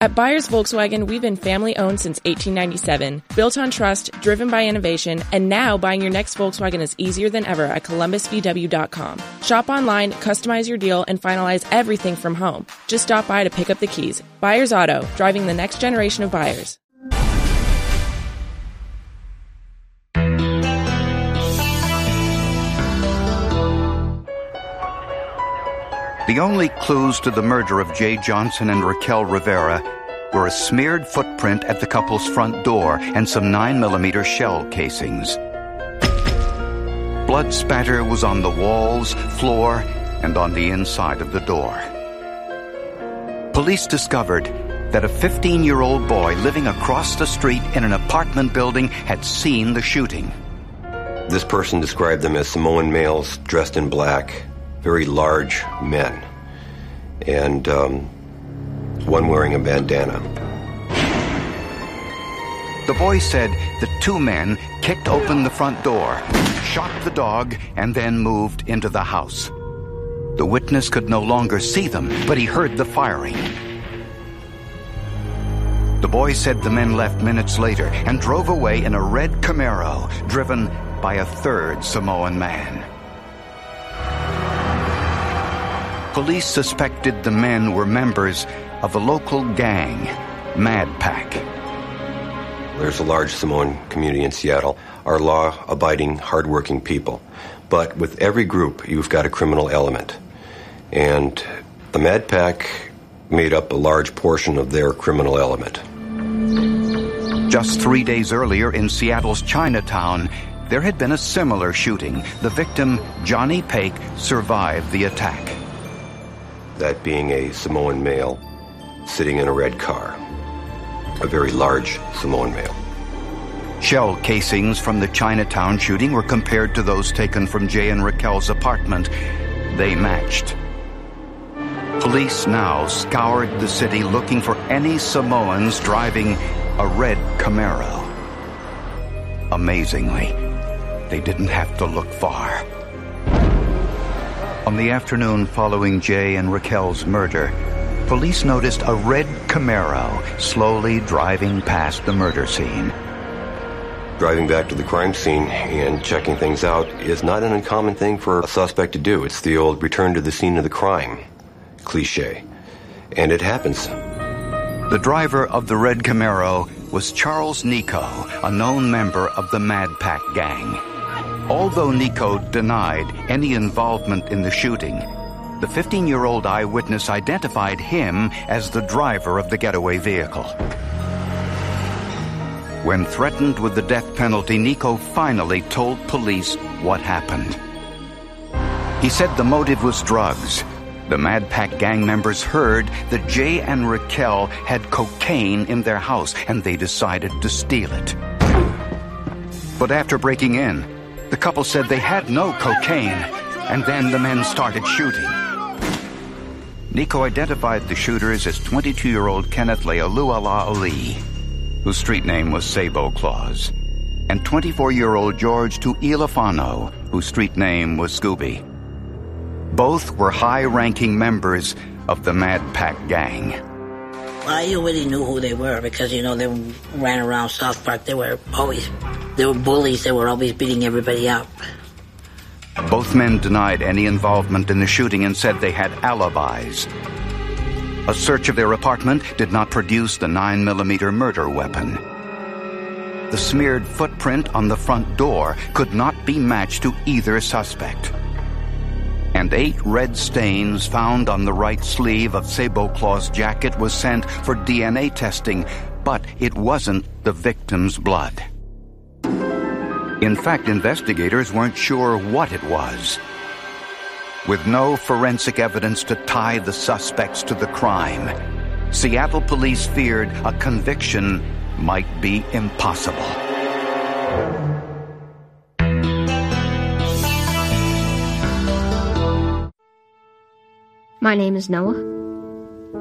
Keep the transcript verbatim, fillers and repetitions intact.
At Byers Volkswagen, we've been family-owned since eighteen ninety-seven, built on trust, driven by innovation, and now buying your next Volkswagen is easier than ever at Columbus V W dot com. Shop online, customize your deal, and finalize everything from home. Just stop by to pick up the keys. Byers Auto, driving the next generation of buyers. The only clues to the murder of Jay Johnson and Raquel Rivera were a smeared footprint at the couple's front door and some nine millimeter shell casings. Blood spatter was on the walls, floor, and on the inside of the door. Police discovered that a fifteen-year-old boy living across the street in an apartment building had seen the shooting. This person described them as Samoan males dressed in black, very large men, and um, one wearing a bandana. The boy said the two men kicked open the front door, shot the dog, and then moved into the house. The witness could no longer see them, but he heard the firing. The boy said the men left minutes later and drove away in a red Camaro, driven by a third Samoan man. Police suspected the men were members of a local gang, Mad Pack. There's a large Samoan community in Seattle, are law-abiding, hardworking people. But with every group, you've got a criminal element. And the Mad Pack made up a large portion of their criminal element. Just three days earlier in Seattle's Chinatown, there had been a similar shooting. The victim, Johnny Paik, survived the attack. That being a Samoan male sitting in a red car. A very large Samoan male. Shell casings from the Chinatown shooting were compared to those taken from Jay and Raquel's apartment. They matched. Police now scoured the city looking for any Samoans driving a red Camaro. Amazingly, they didn't have to look far. On the afternoon following Jay and Raquel's murder, police noticed a red Camaro slowly driving past the murder scene. Driving back to the crime scene and checking things out is not an uncommon thing for a suspect to do. It's the old return to the scene of the crime cliche. And it happens. The driver of the red Camaro was Charles Nico, a known member of the Mad Pack gang. Although Nico denied any involvement in the shooting, the fifteen-year-old eyewitness identified him as the driver of the getaway vehicle. When threatened with the death penalty, Nico finally told police what happened. He said the motive was drugs. The Mad Pack gang members heard that Jay and Raquel had cocaine in their house, and they decided to steal it. But after breaking in, the couple said they had no cocaine, and then the men started shooting. Nico identified the shooters as twenty-two-year-old Kenneth Lealua Ali, whose street name was Sabo Claus, and twenty-four-year-old George Tuilafano, whose street name was Scooby. Both were high-ranking members of the Mad Pack gang. I already knew who they were because, you know, they ran around South Park. They were always, they were bullies. They were always beating everybody up. Both men denied any involvement in the shooting and said they had alibis. A search of their apartment did not produce the nine millimeter murder weapon. The smeared footprint on the front door could not be matched to either suspect. And eight red stains found on the right sleeve of Sabo Claus' jacket was sent for D N A testing, but it wasn't the victim's blood. In fact, investigators weren't sure what it was. With no forensic evidence to tie the suspects to the crime, Seattle police feared a conviction might be impossible. My name is Noah.